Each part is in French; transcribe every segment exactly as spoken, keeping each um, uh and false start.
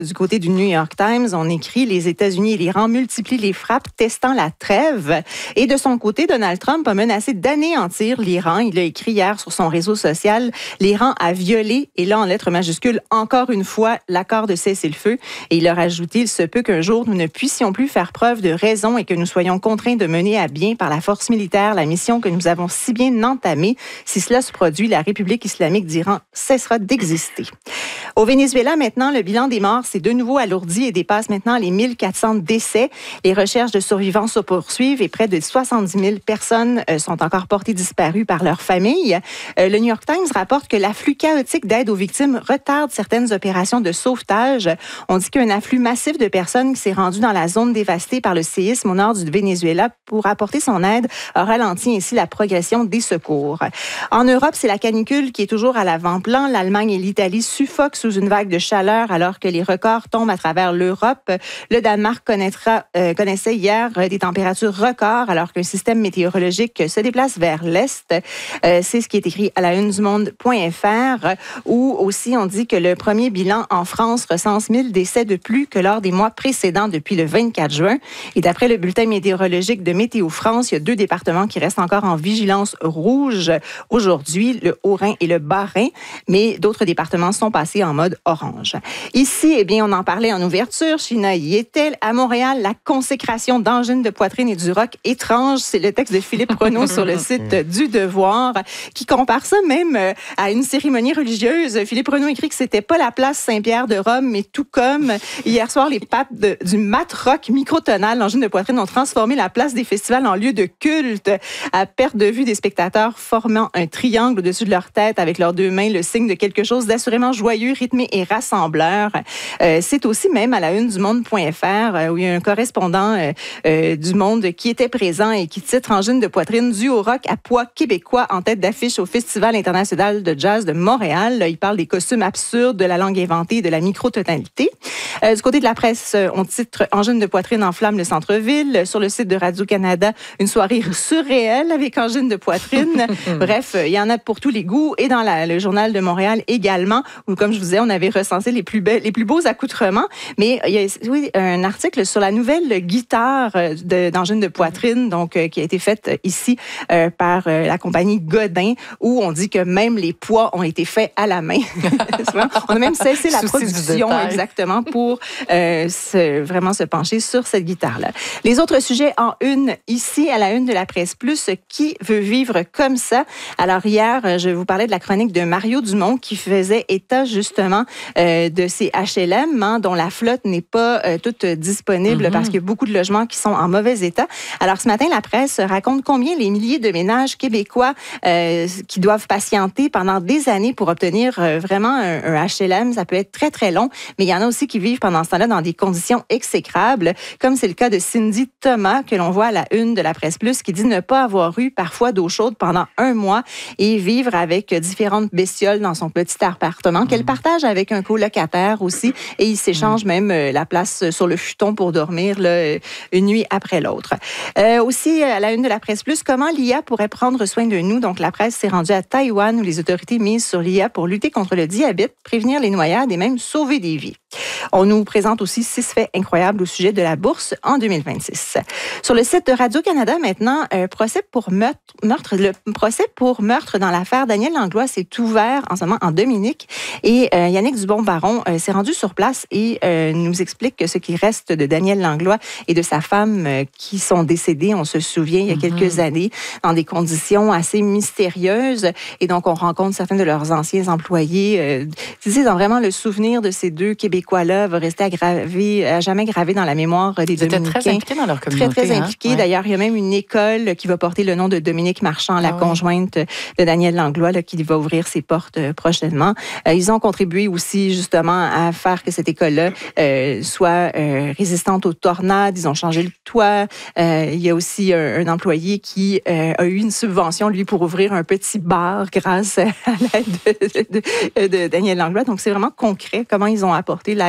Du côté du New York Times, on écrit « Les États-Unis et l'Iran multiplient les frappes testant la trêve ». Et de son côté, Donald Trump a menacé d'anéantir l'Iran. Il a écrit hier sur son réseau social « L'Iran a violé, et là en lettres majuscules, encore une fois, l'accord de cessez-le-feu ». Et il a rajouté « Il se peut qu'un jour, nous ne puissions plus faire preuve de raison et que nous soyons contraints de mener à bien par la force militaire la mission que nous avons si bien entamée. Si cela se produit, la République islamique d'Iran cessera d'exister ». Au Venezuela, maintenant, le bilan des morts s'est de nouveau alourdi et dépasse maintenant les mille quatre cents décès. Les recherches de survivants se poursuivent et près de soixante-dix mille personnes sont encore portées disparues par leur famille. Le New York Times rapporte que l'afflux chaotique d'aide aux victimes retarde certaines opérations de sauvetage. On dit qu'un afflux massif de personnes qui s'est rendu dans la zone dévastée par le séisme au nord du Venezuela pour apporter son aide a ralenti ainsi la progression des secours. En Europe, c'est la canicule qui est toujours à l'avant-plan. L'Allemagne et l'Italie suffoquent sous une vague de chaleur alors que les records tombent à travers l'Europe. Le Danemark connaîtra, euh, connaissait hier des températures records alors qu'un système météorologique se déplace vers l'Est. Euh, c'est ce qui est écrit à la une du monde point f r, où aussi on dit que le premier bilan en France recense mille décès de plus que lors des mois précédents depuis le vingt-quatre juin. Et d'après le bulletin météorologique de Météo France, il y a deux départements qui restent encore en vigilance rouge aujourd'hui, le Haut-Rhin et le Bas-Rhin, mais d'autres départements sont passés en mode orange. Ici, eh bien, on en parlait en ouverture. China y est-elle? À Montréal, la consécration d'angines de poitrine et du rock étrange. C'est le texte de Philippe Renaud sur le site du Devoir qui compare ça même à une cérémonie religieuse. Philippe Renaud écrit que c'était pas la place Saint-Pierre de Rome, mais tout comme hier soir, les papes de, du mat rock microtonal, l'angine de poitrine, ont transformé la place des festivals en lieu de culte à perte de vue des spectateurs formant un triangle au-dessus de leur tête avec leurs deux mains, le signe de quelque chose d'assurément joyeux, rythmé et rassembleur. Euh, c'est aussi même à la une du monde point f r euh, où il y a un correspondant euh, euh, du Monde qui était présent et qui titre Angine de poitrine due au rock à poids québécois en tête d'affiche au Festival international de jazz de Montréal. Il parle des costumes absurdes, de la langue inventée et de la microtonalité. Euh, du côté de la presse, on titre Angine de poitrine enflamme le centre-ville. Sur le site de Radio-Canada, une soirée surréelle avec angine de poitrine. Bref, il y en a pour tous les goûts. Et dans la, le Journal de Montréal également, où, comme je vous disais, on avait recensé les plus, belles, les plus beaux accoutrements. Mais il y a oui, un article sur la nouvelle guitare de, d'angine de poitrine, donc, euh, qui a été faite ici euh, par euh, la compagnie Godin, où on dit que même les poids ont été faits à la main. On a même cessé la production exactement pour euh, se, vraiment se pencher sur cette guitare-là. Les autres sujets en une, ici, à la une de la Presse Plus, qui veut vivre comme ça? Alors hier, je vous parlais de la chronique de Mario Dumont qui faisait état justement euh, de ces H L M hein, dont la flotte n'est pas euh, toute disponible mm-hmm. parce qu'il y a beaucoup de logements qui sont en mauvais état. Alors ce matin, la presse raconte combien les milliers de ménages québécois euh, qui doivent patienter pendant des années pour obtenir euh, vraiment un, un H L M. Ça peut être très, très long, mais il y en a aussi qui vivent pendant ce temps-là dans des conditions exécrables, comme c'est le cas de Cindy Thomas, que l'on voit à la une de la Presse Plus, qui dit ne pas avoir eu parfois d'eau chaude pendant un mois et vivre avec différentes bestioles dans son petit appartement, qu'elle partage avec un colocataire aussi, et ils s'échangent même la place sur le futon pour dormir là, une nuit après l'autre. Euh, aussi, à la une de la Presse Plus, comment l'I A pourrait prendre soin de nous? Donc, la presse s'est rendue à Taïwan, où les autorités misent sur l'I A pour lutter contre le diabète, prévenir les noyades et même sauver des vies. On nous présente aussi six faits incroyables au sujet de la bourse en deux mille vingt-six. Sur le site de Radio-Canada, maintenant, un procès pour meurtre, meurtre le procès pour meurtre dans l'affaire Daniel Langlois s'est ouvert en ce moment en Dominique. Et euh, Yannick Dubon-Baron euh, s'est rendu sur place et euh, nous explique que ce qui reste de Daniel Langlois et de sa femme euh, qui sont décédés, on se souvient, il y a mm-hmm. quelques années, dans des conditions assez mystérieuses. Et donc, on rencontre certains de leurs anciens employés. Euh, c'est vraiment le souvenir de ces deux Québécois-là va rester aggravé, à jamais gravé dans la mémoire des Dominicains. Ils étaient très impliqués dans leur communauté. Très, très impliqués. Hein? D'ailleurs, il y a même une école qui va porter le nom de Dominique Marchand, la ah, conjointe oui. de Daniel Langlois, là, qui va ouvrir ses portes euh, prochainement. Euh, ils ont contribué aussi, justement, à faire que cette école-là euh, soit euh, résistante aux tornades. Ils ont changé le toit. Euh, il y a aussi un, un employé qui euh, a eu une subvention, lui, pour ouvrir un petit bar grâce à l'aide de, de, de, de Daniel Langlois. Donc, c'est vraiment concret comment ils ont apporté l'aide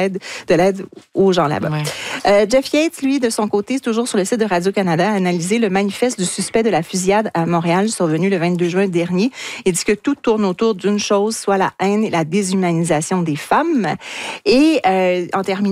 de l'aide aux gens là-bas. Ouais. Euh, Jeff Yates, lui, de son côté, toujours sur le site de Radio-Canada, a analysé le manifeste du suspect de la fusillade à Montréal survenu le vingt-deux juin dernier. Il dit que tout tourne autour d'une chose, soit la haine et la déshumanisation des femmes. Et euh, en terminant,